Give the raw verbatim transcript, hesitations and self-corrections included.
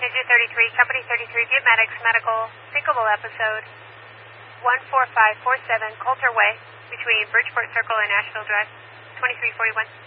Digit thirty-three, Company thirty-three, Vietmatics Medical, Syncable episode, one four five four seven, Coulter Way, between Bridgeport Circle and Nashville Drive, twenty-three forty-one.